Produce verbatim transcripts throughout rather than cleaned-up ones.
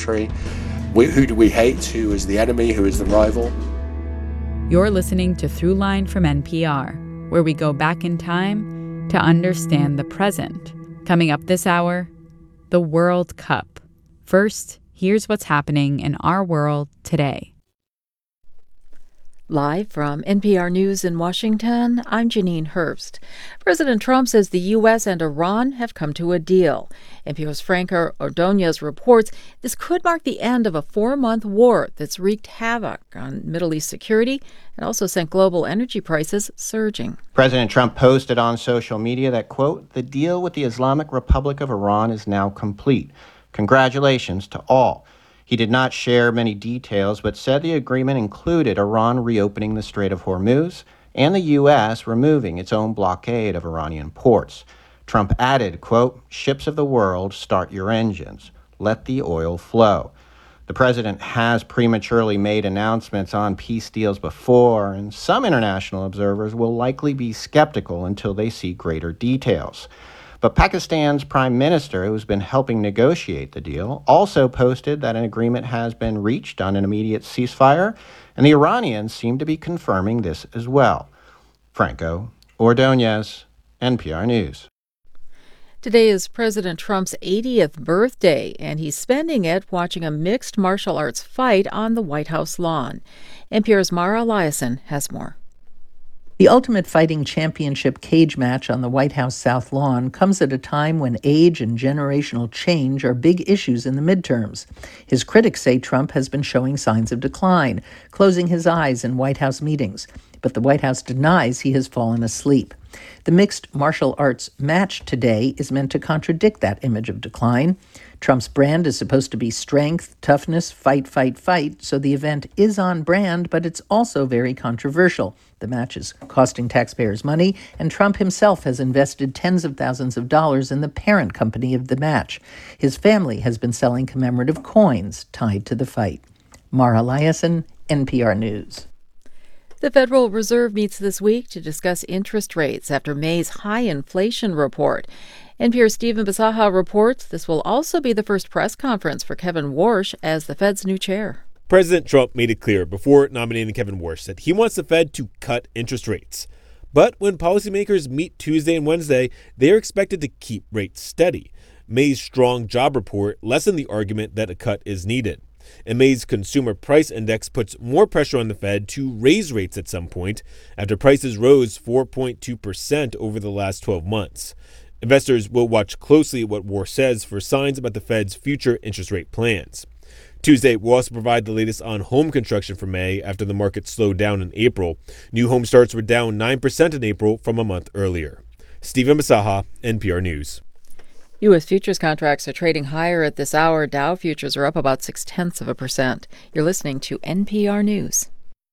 country? We, who do we hate? Who is the enemy? Who is the rival? You're listening to Throughline from N P R, where we go back in time to understand the present. Coming up this hour, the World Cup. First, here's what's happening in our world today. Live from N P R News in Washington, I'm Janine Herbst. President Trump says the U S and Iran have come to a deal. N P R's Franco Ordonez reports this could mark the end of a four-month war that's wreaked havoc on Middle East security and also sent global energy prices surging. President Trump posted on social media that, quote, "The deal with the Islamic Republic of Iran is now complete. Congratulations to all." He did not share many details, but said the agreement included Iran reopening the Strait of Hormuz and the U S removing its own blockade of Iranian ports. Trump added, quote, "Ships of the world, start your engines. Let the oil flow." The president has prematurely made announcements on peace deals before, and some international observers will likely be skeptical until they see greater details. But Pakistan's prime minister, who's been helping negotiate the deal, also posted that an agreement has been reached on an immediate ceasefire, and the Iranians seem to be confirming this as well. Franco Ordonez, N P R News. Today is President Trump's eightieth birthday, and he's spending it watching a mixed martial arts fight on the White House lawn. N P R's Mara Eliason has more. The Ultimate Fighting Championship cage match on the White House South Lawn comes at a time when age and generational change are big issues in the midterms. His critics say Trump has been showing signs of decline, closing his eyes in White House meetings. But the White House denies he has fallen asleep. The mixed martial arts match today is meant to contradict that image of decline. Trump's brand is supposed to be strength, toughness, fight, fight, fight, so the event is on brand, but it's also very controversial. The match is costing taxpayers money, and Trump himself has invested tens of thousands of dollars in the parent company of the match. His family has been selling commemorative coins tied to the fight. Mara Eliason, N P R News. The Federal Reserve meets this week to discuss interest rates after May's high inflation report. N P R's Stephen Bisaha reports this will also be the first press conference for Kevin Warsh as the Fed's new chair. President Trump made it clear before nominating Kevin Warsh that he wants the Fed to cut interest rates. But when policymakers meet Tuesday and Wednesday, they are expected to keep rates steady. May's strong job report lessened the argument that a cut is needed. And May's Consumer Price Index puts more pressure on the Fed to raise rates at some point after prices rose four point two percent over the last twelve months. Investors will watch closely what Warsh says for signs about the Fed's future interest rate plans. Tuesday will also provide the latest on home construction for May after the market slowed down in April. New home starts were down nine percent in April from a month earlier. Stephen Bisaha, N P R News. U S futures contracts are trading higher at this hour. Dow futures are up about six-tenths of a percent. You're listening to N P R News.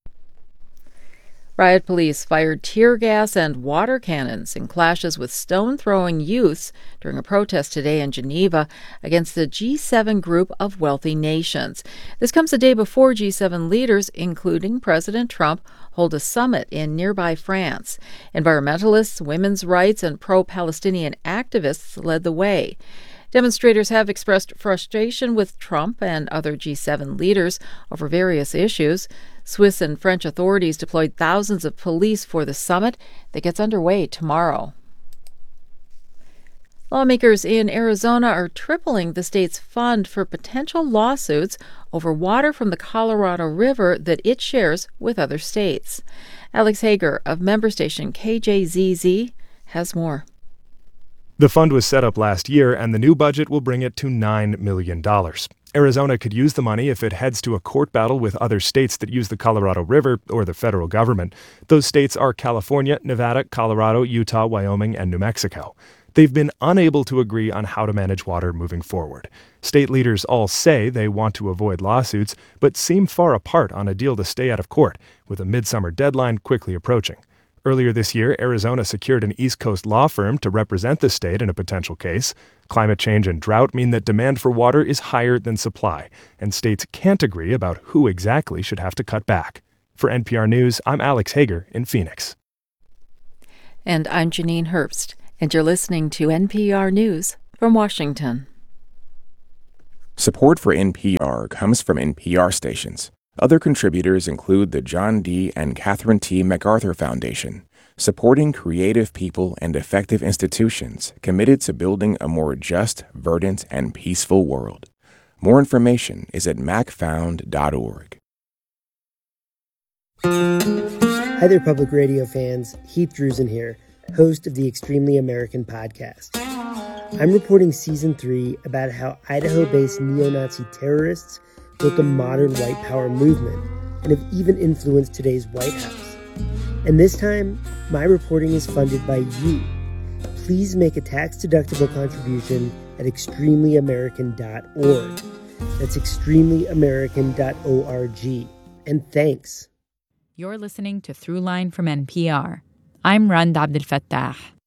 Riot police fired tear gas and water cannons in clashes with stone-throwing youths during a protest today in Geneva against the G seven group of wealthy nations. This comes a day before G seven leaders, including President Trump, hold a summit in nearby France. Environmentalists, women's rights, and pro-Palestinian activists led the way. Demonstrators have expressed frustration with Trump and other G seven leaders over various issues. Swiss and French authorities deployed thousands of police for the summit that gets underway tomorrow. Lawmakers in Arizona are tripling the state's fund for potential lawsuits over water from the Colorado River that it shares with other states. Alex Hager of member station K J Z Z has more. The fund was set up last year, and the new budget will bring it to nine million dollars. Arizona could use the money if it heads to a court battle with other states that use the Colorado River or the federal government. Those states are California, Nevada, Colorado, Utah, Wyoming, and New Mexico. They've been unable to agree on how to manage water moving forward. State leaders all say they want to avoid lawsuits, but seem far apart on a deal to stay out of court, with a midsummer deadline quickly approaching. Earlier this year, Arizona secured an East Coast law firm to represent the state in a potential case. Climate change and drought mean that demand for water is higher than supply, and states can't agree about who exactly should have to cut back. For N P R News, I'm Alex Hager in Phoenix. And I'm Janine Herbst, and you're listening to N P R News from Washington. Support for N P R comes from N P R stations. Other contributors include the John D. and Catherine T. MacArthur Foundation, supporting creative people and effective institutions committed to building a more just, verdant, and peaceful world. More information is at mac found dot org. Hi there, Public Radio fans. Heath Drusen here, host of the Extremely American podcast. I'm reporting season three about how Idaho-based neo-Nazi terrorists built a modern white power movement and have even influenced today's White House. And this time, my reporting is funded by you. Please make a tax-deductible contribution at extremely american dot org. That's extremely american dot org. And thanks. You're listening to Throughline from N P R. I'm Rand Abdel Fattah.